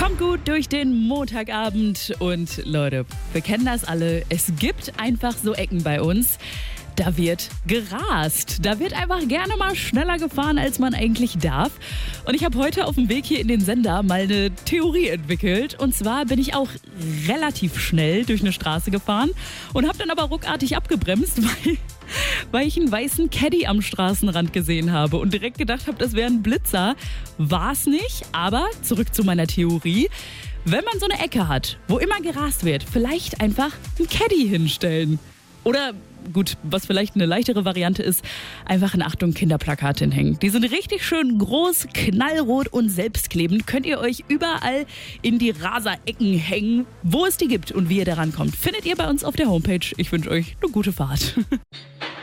Kommt gut durch den Montagabend und Leute, wir kennen das alle. Es gibt einfach so Ecken bei uns. Da wird gerast. Da wird einfach gerne mal schneller gefahren, als man eigentlich darf. Und ich habe heute auf dem Weg hier in den Sender mal eine Theorie entwickelt. Und zwar bin ich auch relativ schnell durch eine Straße gefahren und habe dann aber ruckartig abgebremst, weil ich einen weißen Caddy am Straßenrand gesehen habe und direkt gedacht habe, das wäre ein Blitzer. War es nicht, aber zurück zu meiner Theorie. Wenn man so eine Ecke hat, wo immer gerast wird, vielleicht einfach einen Caddy hinstellen. Oder gut, was vielleicht eine leichtere Variante ist, einfach ein Achtung Kinderplakat hinhängen. Die sind richtig schön groß, knallrot und selbstklebend. Könnt ihr euch überall in die Raserecken hängen, wo es die gibt und wie ihr da rankommt. Findet ihr bei uns auf der Homepage. Ich wünsche euch eine gute Fahrt.